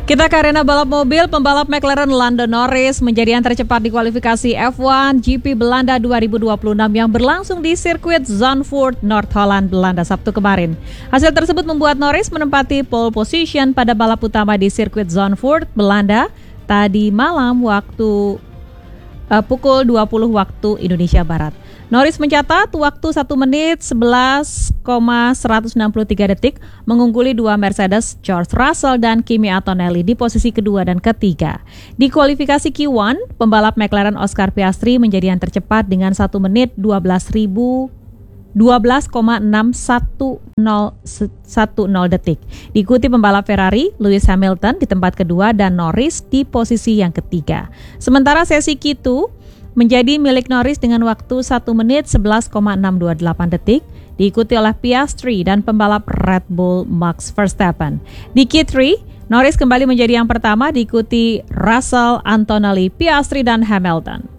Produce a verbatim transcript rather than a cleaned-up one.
Kita ke arena balap mobil. Pembalap McLaren Lando Norris menjadi yang tercepat di kualifikasi F satu G P Belanda dua ribu dua puluh enam yang berlangsung di sirkuit Zandvoort, Noord-Holland, Belanda Sabtu kemarin. Hasil tersebut membuat Norris menempati pole position pada balap utama di sirkuit Zandvoort, Belanda tadi malam waktu uh, pukul dua puluh waktu Indonesia Barat. Norris mencatat waktu satu menit sebelas koma seratus enam puluh tiga detik mengungguli dua Mercedes George Russell dan Kimi Antonelli di posisi kedua dan ketiga. Di kualifikasi Q satu, pembalap McLaren Oscar Piastri menjadi yang tercepat dengan satu menit dua belas koma enam satu nol satu nol detik. Diikuti pembalap Ferrari Lewis Hamilton di tempat kedua dan Norris di posisi yang ketiga. Sementara sesi Q dua menjadi milik Norris dengan waktu satu menit sebelas koma enam dua delapan detik, diikuti oleh Piastri dan pembalap Red Bull Max Verstappen. Di Q tiga, Norris kembali menjadi yang pertama, diikuti Russell, Antonelli, Piastri, dan Hamilton.